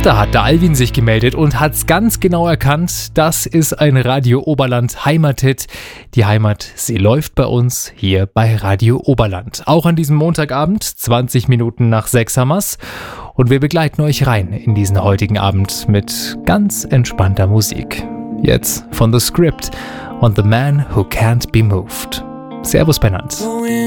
Da hat der Alvin sich gemeldet und hat's ganz genau erkannt. Das ist ein Radio Oberland Heimathit. Die Heimat, sie läuft bei uns hier bei Radio Oberland. Auch an diesem Montagabend, 20 Minuten nach 6 haben wir's. Und wir begleiten euch rein in diesen heutigen Abend mit ganz entspannter Musik. Jetzt von The Script und The Man Who Can't Be Moved. Servus, Bernhard.